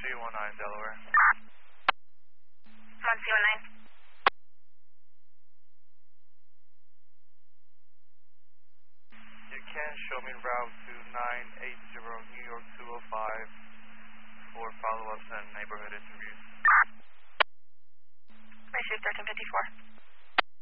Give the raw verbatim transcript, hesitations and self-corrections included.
C one nine, Delaware. Come on, C one nine. You can show me route to nine eight zero New York two oh five for follow-ups and neighborhood interviews. Ratio thirteen fifty-four.